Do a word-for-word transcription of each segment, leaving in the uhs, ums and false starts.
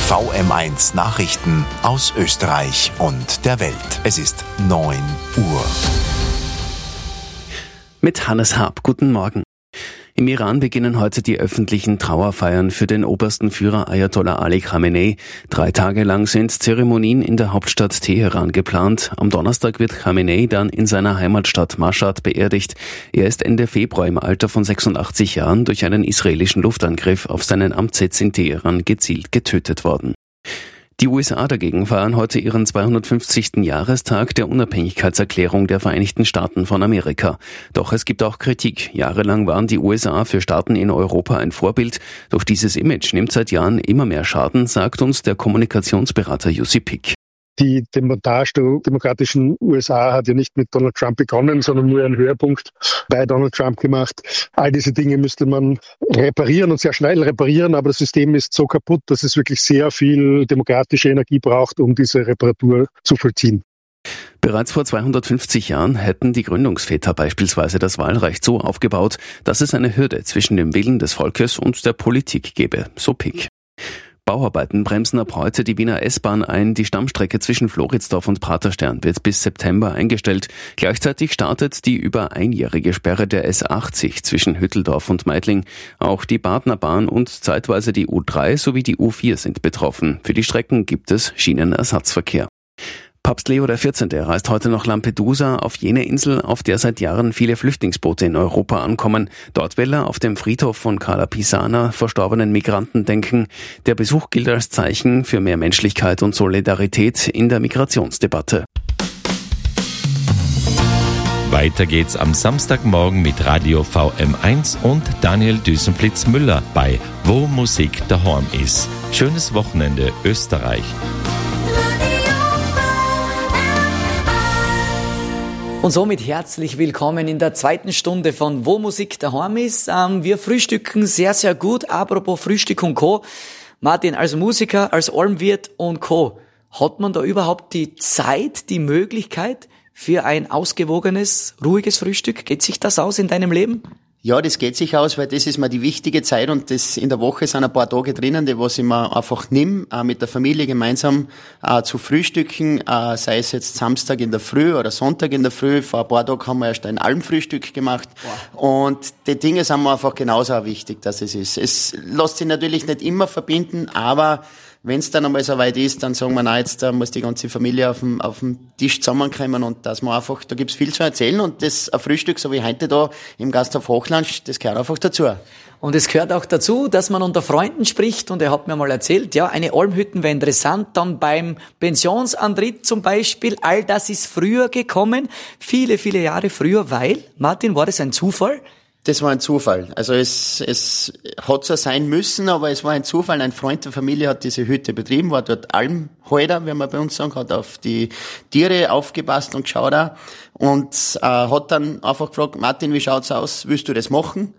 V M eins Nachrichten aus Österreich und der Welt. Es ist neun Uhr. Mit Hannes Haab. Guten Morgen. Im Iran beginnen heute die öffentlichen Trauerfeiern für den obersten Führer Ayatollah Ali Khamenei. Drei Tage lang sind Zeremonien in der Hauptstadt Teheran geplant. Am Donnerstag wird Khamenei dann in seiner Heimatstadt Mashhad beerdigt. Er ist Ende Februar im Alter von sechsundachtzig Jahren durch einen israelischen Luftangriff auf seinen Amtssitz in Teheran gezielt getötet worden. Die U S A dagegen feiern heute ihren zweihundertfünfzigsten Jahrestag der Unabhängigkeitserklärung der Vereinigten Staaten von Amerika. Doch es gibt auch Kritik. Jahrelang waren die U S A für Staaten in Europa ein Vorbild. Doch dieses Image nimmt seit Jahren immer mehr Schaden, sagt uns der Kommunikationsberater Jussi Pick. Die Demontage der demokratischen U S A hat ja nicht mit Donald Trump begonnen, sondern nur einen Höhepunkt bei Donald Trump gemacht. All diese Dinge müsste man reparieren und sehr schnell reparieren, aber das System ist so kaputt, dass es wirklich sehr viel demokratische Energie braucht, um diese Reparatur zu vollziehen. Bereits vor zweihundertfünfzig Jahren hätten die Gründungsväter beispielsweise das Wahlrecht so aufgebaut, dass es eine Hürde zwischen dem Willen des Volkes und der Politik gäbe, so Pick. Bauarbeiten bremsen ab heute die Wiener S-Bahn ein. Die Stammstrecke zwischen Floridsdorf und Praterstern wird bis September eingestellt. Gleichzeitig startet die über einjährige Sperre der S achtzig zwischen Hütteldorf und Meidling. Auch die Badnerbahn und zeitweise die U drei sowie die U vier sind betroffen. Für die Strecken gibt es Schienenersatzverkehr. Papst Leo der vierzehnte reist heute nach Lampedusa, auf jene Insel, auf der seit Jahren viele Flüchtlingsboote in Europa ankommen. Dort will er auf dem Friedhof von Cala Pisana verstorbenen Migranten denken. Der Besuch gilt als Zeichen für mehr Menschlichkeit und Solidarität in der Migrationsdebatte. Weiter geht's am Samstagmorgen mit Radio V M eins und Daniel Düsenblitz-Müller bei Wo Musik daheim ist. Schönes Wochenende, Österreich. Und somit herzlich willkommen in der zweiten Stunde von Wo Musik daheim ist. Ähm, wir frühstücken sehr, sehr gut. Apropos Frühstück und Co. Martin, als Musiker, als Almwirt und Co. Hat man da überhaupt die Zeit, die Möglichkeit für ein ausgewogenes, ruhiges Frühstück? Geht sich das aus in deinem Leben? Ja, das geht sich aus, weil das ist mir die wichtige Zeit und das in der Woche sind ein paar Tage drinnen, die was ich mir einfach nimm, äh, mit der Familie gemeinsam äh, zu frühstücken, äh, sei es jetzt Samstag in der Früh oder Sonntag in der Früh. Vor ein paar Tagen haben wir erst ein Almfrühstück gemacht. Wow. Und die Dinge sind mir einfach genauso auch wichtig, dass es ist. Es lässt sich natürlich nicht immer verbinden, aber wenn es dann einmal so weit ist, dann sagen wir, nein, jetzt da muss die ganze Familie auf dem, auf dem Tisch zusammenkommen und dass man einfach, da gibt's viel zu erzählen und das ein Frühstück, so wie heute da im Gasthof Hochland, das gehört einfach dazu. Und es gehört auch dazu, dass man unter Freunden spricht und er hat mir mal erzählt, ja, eine Almhütten wäre interessant, dann beim Pensionsantritt zum Beispiel, all das ist früher gekommen, viele, viele Jahre früher, weil, Martin, war das ein Zufall? Das war ein Zufall. Also es, es hat so sein müssen, aber es war ein Zufall. Ein Freund der Familie hat diese Hütte betrieben, war dort Almhalter, wie man bei uns sagen, hat auf die Tiere aufgepasst und geschaut auch. Und äh, hat dann einfach gefragt, Martin, wie schaut's aus? Willst du das machen?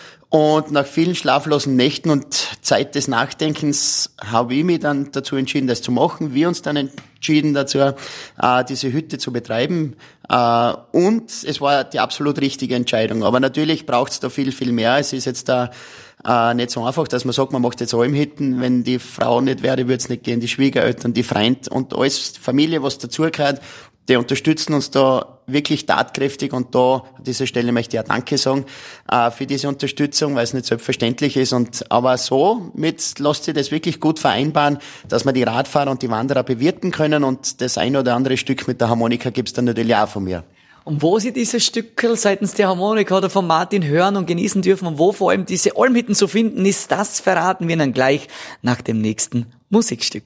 Und nach vielen schlaflosen Nächten und Zeit des Nachdenkens habe ich mich dann dazu entschieden, das zu machen. Wir uns dann entschieden dazu, äh, diese Hütte zu betreiben. Äh, und es war die absolut richtige Entscheidung. Aber natürlich braucht es da viel, viel mehr. Es ist jetzt da äh, nicht so einfach, dass man sagt, man macht jetzt Almhütten. Wenn die Frau nicht wäre, würde es nicht gehen. Die Schwiegereltern, die Freund und alles Familie, was dazugehört, die unterstützen uns da wirklich tatkräftig und da an dieser Stelle möchte ich auch Danke sagen äh, für diese Unterstützung, weil es nicht selbstverständlich ist. Und aber so mit lässt sich das wirklich gut vereinbaren, dass wir die Radfahrer und die Wanderer bewirten können und das ein oder andere Stück mit der Harmonika gibt's dann natürlich auch von mir. Und wo Sie dieses Stückel seitens der Harmonika oder von Martin hören und genießen dürfen und wo vor allem diese Almhütten zu finden ist, das verraten wir Ihnen gleich nach dem nächsten Musikstück.